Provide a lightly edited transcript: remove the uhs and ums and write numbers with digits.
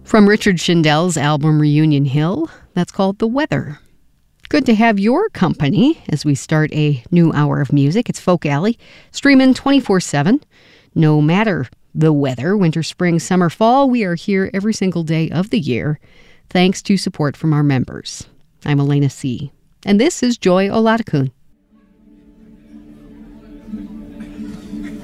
From Richard Schindele's album Reunion Hill, that's called The Weather. Good to have your company as we start a new hour of music. It's Folk Alley, streaming 24/7. No matter the weather, winter, spring, summer, fall, we are here every single day of the year, thanks to support from our members. I'm Elena C., and this is Joy Olatakun.